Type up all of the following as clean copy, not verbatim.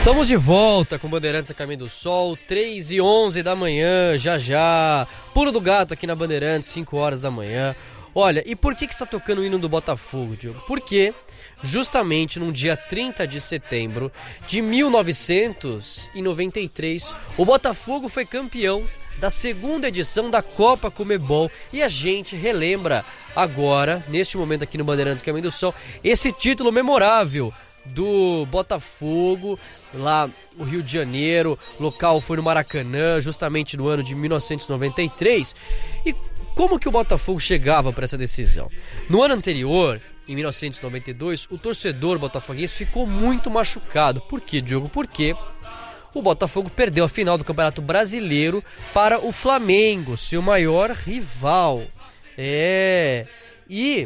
Estamos de volta com Bandeirantes a Caminho do Sol, 3h11 da manhã, já. Pulo do gato aqui na Bandeirantes, 5 horas da manhã. Olha, e por que está tocando o hino do Botafogo, Diogo? Porque justamente no dia 30 de setembro de 1993, o Botafogo foi campeão da segunda edição da Copa Conmebol e a gente relembra agora, neste momento aqui no Bandeirantes Caminho do Sol, esse título memorável do Botafogo, lá no Rio de Janeiro. O local foi no Maracanã, justamente no ano de 1993. E como que o Botafogo chegava para essa decisão? No ano anterior, em 1992, o torcedor botafoguense ficou muito machucado. Por quê, Diogo? Porque o Botafogo perdeu a final do Campeonato Brasileiro para o Flamengo, seu maior rival. E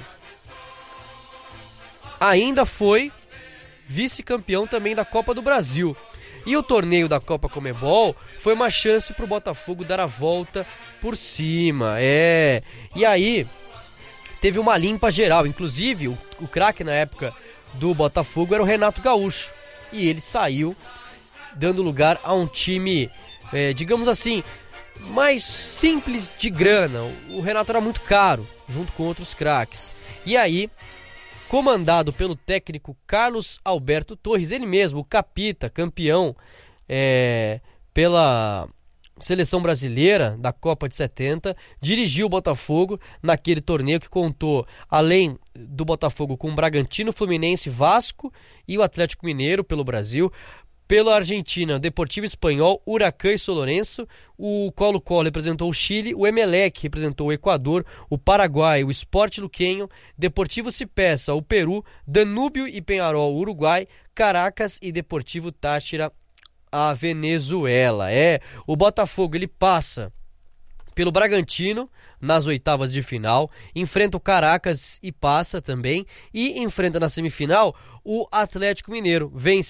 ainda foi vice-campeão também da Copa do Brasil. E o torneio da Copa Conmebol foi uma chance para o Botafogo dar a volta por cima. E aí teve uma limpa geral. Inclusive o craque na época do Botafogo era o Renato Gaúcho. E ele saiu dando lugar a um time, digamos assim, mais simples de grana. O Renato era muito caro, junto com outros craques. E aí, comandado pelo técnico Carlos Alberto Torres, ele mesmo, o Capita, campeão pela seleção brasileira da Copa de 70, dirigiu o Botafogo naquele torneio que contou, além do Botafogo, com o Bragantino, Fluminense, Vasco e o Atlético Mineiro pelo Brasil. Pela Argentina, Deportivo Espanhol, Huracán e São Lourenço. O Colo-Colo representou o Chile, o Emelec representou o Equador, o Paraguai, o Sport Luquenho, Deportivo Cipesa, o Peru, Danúbio e Peñarol, o Uruguai, Caracas e Deportivo Táchira, a Venezuela. O Botafogo, ele passa pelo Bragantino nas oitavas de final, enfrenta o Caracas e passa também, e enfrenta na semifinal o Atlético Mineiro,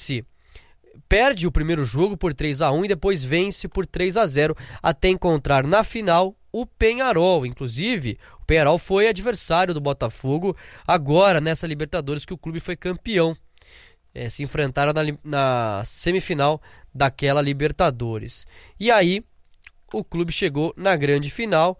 perde o primeiro jogo por 3-1 e depois vence por 3-0 até encontrar na final o Peñarol. Inclusive, o Peñarol foi adversário do Botafogo agora nessa Libertadores que o clube foi campeão. Se enfrentaram na semifinal daquela Libertadores. E aí, o clube chegou na grande final.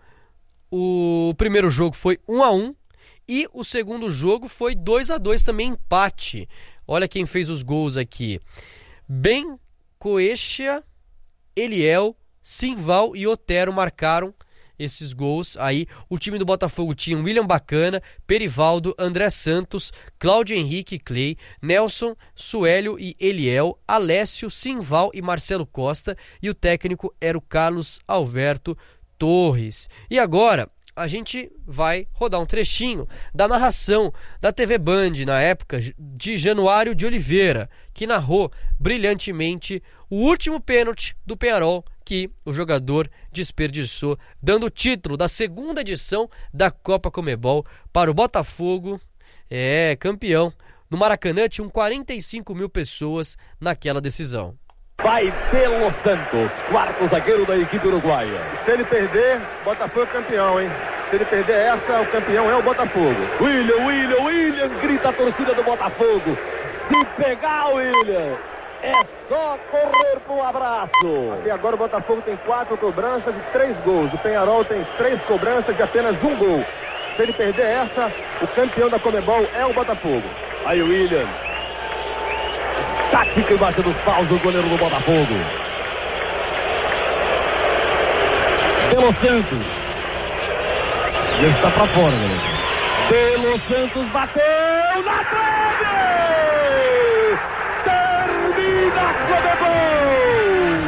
O primeiro jogo foi 1-1 e o segundo jogo foi 2-2, também empate. Olha quem fez os gols aqui: Ben Coexia, Eliel, Simval e Otero marcaram esses gols. Aí o time do Botafogo tinha William Bacana, Perivaldo, André Santos, Cláudio Henrique Clay, Nelson, Suélio e Eliel, Alessio, Simval e Marcelo Costa, e o técnico era o Carlos Alberto Torres. E agora a gente vai rodar um trechinho da narração da TV Band na época de Januário de Oliveira, que narrou brilhantemente o último pênalti do Peñarol que o jogador desperdiçou, dando o título da segunda edição da Copa Conmebol para o Botafogo, campeão. No Maracanã tinham 45 mil pessoas naquela decisão. Vai pelo Santos, quarto zagueiro da equipe uruguaia. Se ele perder, Botafogo é campeão, hein? Se ele perder essa, o campeão é o Botafogo. William, grita a torcida do Botafogo. Se pegar, William, é só correr pro abraço. Até agora o Botafogo tem 4 cobranças e 3 gols. O Peñarol tem 3 cobranças de apenas 1 gol. Se ele perder essa, o campeão da Conmebol é o Botafogo. Aí o William. Tática embaixo dos paus do goleiro do Botafogo. Pelo Santos. E ele está pra fora, galera. Pelo Santos, bateu na trave! Termina a Conmebol!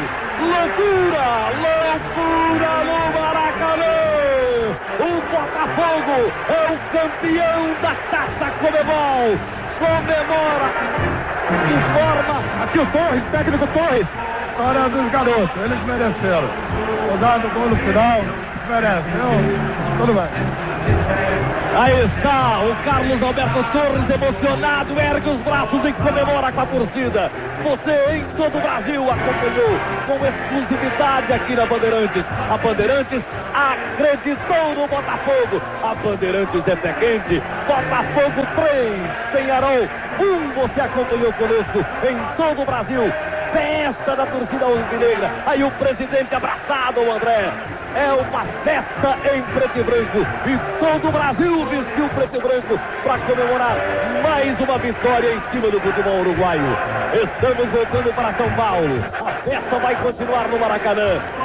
Loucura no Maracanã! O Botafogo é o campeão da Taça Conmebol! Comemora! Informa aqui o Torres, técnico Torres. História dos garotos, eles mereceram. Rodado o gol no final, merece, tudo bem. Aí está o Carlos Alberto Torres emocionado, ergue os braços e comemora com a torcida. Você em todo o Brasil acompanhou com exclusividade aqui na Bandeirantes. A Bandeirantes acreditou no Botafogo. A Bandeirantes é pé quente. Botafogo 3, Peñarol 1. Você acompanhou conosco em todo o Brasil. festa da torcida alvinegra. Aí o presidente abraçado, o André. É uma festa em preto e branco. E todo o Brasil vestiu preto e branco para comemorar mais uma vitória em cima do futebol uruguaio. Estamos voltando para São Paulo. A festa vai continuar no Maracanã.